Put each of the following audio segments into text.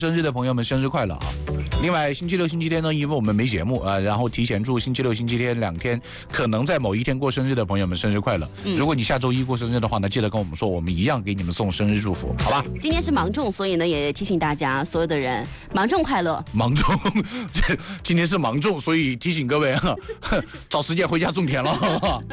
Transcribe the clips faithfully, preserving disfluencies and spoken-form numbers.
生日的朋友们生日快乐啊！另外，星期六、星期天呢，因为我们没节目啊、呃，然后提前祝星期六、星期天两天可能在某一天过生日的朋友们生日快乐。嗯、如果你下周一过生日的话呢，记得跟我们说，我们一样给你们送生日祝福，好吧？ 今天是芒种，所以呢，也提醒大家所有的人芒种快乐。 芒种，今天是芒种，所以提醒各位啊，找时间回家种田了。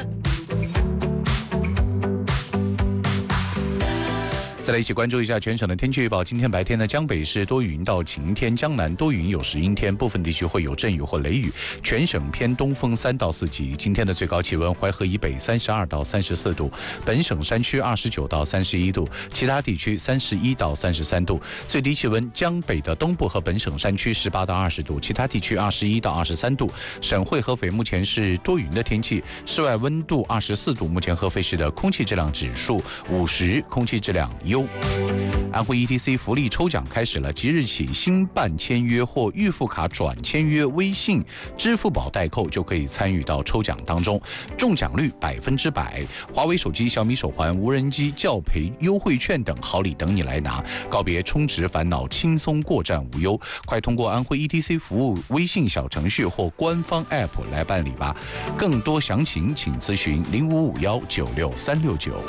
再来一起关注一下全省的天气预报。今天白天呢，江北是多云到晴天，江南多云有时阴天，部分地区会有阵雨或雷雨。全省偏东风三到四级。今天的最高气温，淮河以北三十二到三十四度，本省山区二十九到三十一度，其他地区三十一到三十三度。最低气温，江北的东部和本省山区十八到二十度，其他地区二十一到二十三度。省会合肥目前是多云的天气，室外温度二十四度。目前合肥市的空气质量指数五十，空气质量优。安徽 E T C 福利抽奖开始了，即日起新办签约或预付卡转签约微信、支付宝代扣就可以参与到抽奖当中，中奖率百分之百。华为手机、小米手环、无人机、教培优惠券等好礼等你来拿，告别充值烦恼，轻松过站无忧。快通过安徽 E T C 服务微信小程序或官方 App 来办理吧。更多详情请咨询零五五幺九六三六九。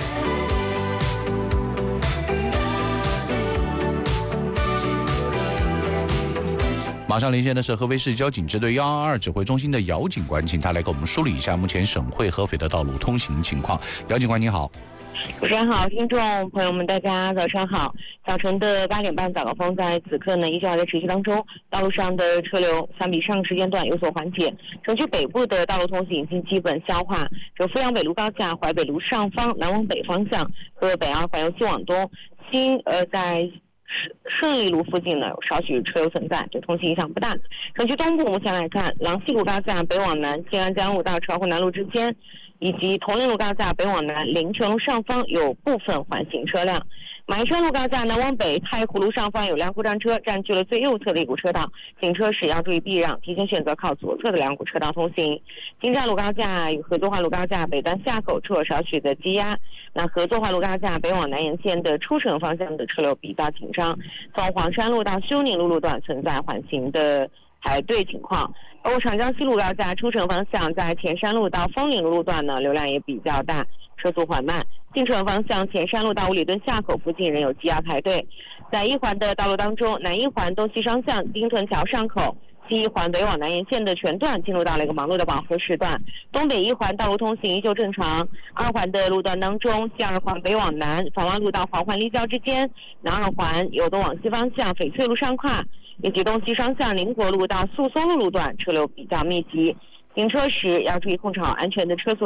马上连线的是合肥市交警支队一二二指挥中心的姚警官，请他来给我们梳理一下目前省会合肥的道路通行情况。姚警官您好。 主持人好，听众朋友们大家早上好。早晨的八点半早高峰在此刻呢依旧还在持续当中，道路上的车流相比上个时间段有所缓解。城区北部的道路通行已经基本消化，这阜阳北路高架淮北路上方南往北方向和北二环由西往东，新呃在顺利路附近呢有少许车流存在，对通行影响不大。城区东部目前来看，郎西路高架北往南静安江路到朝湖南路之间，以及铜陵路高架北往南临泉路上方有部分缓行车辆。马宜川路高架南往北太湖路上方有辆过站车占据了最右侧的一股车道，行车时要注意避让，提前选择靠左侧的两股车道通行。金寨路高架与合作化路高架北端下口处有少许的积压，那合作化路高架北往南沿线的出城方向的车流比较紧张，从黄山路到休宁路路段存在缓行的排队情况。包括长江西路高架出城方向在田山路到枫林路路段呢流量也比较大，车速缓慢。进城方向田山路到五里墩下口附近仍有积压排队。在一环的道路当中，南一环东西双向丁屯桥上口，西一环北往南沿线的全段进入到了一个忙碌的饱和时段。东北一环道路通行依旧正常。二环的路段当中，西二环北往南坊湾路到黄环立交之间，南二环由东往西方向翡翠路上跨，以及东西双向宁国路到宿松路路段车流比较密集，行车时要注意控制好安全的车速。